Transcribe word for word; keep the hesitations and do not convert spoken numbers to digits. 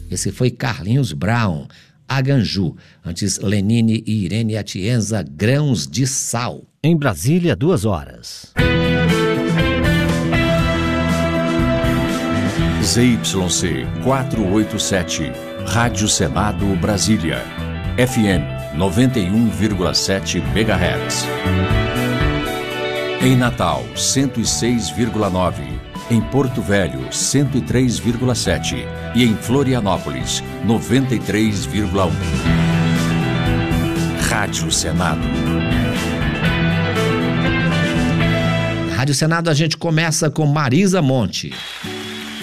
Esse foi Carlinhos Brown, Aganju. Antes, Lenine e Irene Atienza, Grãos de Sal. Em Brasília, duas horas. Z Y C quatrocentos e oitenta e sete, Rádio Senado Brasília, F M noventa e um vírgula sete megahertz. Em Natal, cento e seis vírgula nove, em Porto Velho, cento e três vírgula sete e em Florianópolis, noventa e três vírgula um. Rádio Senado. Rádio Senado, a gente começa com Marisa Monte.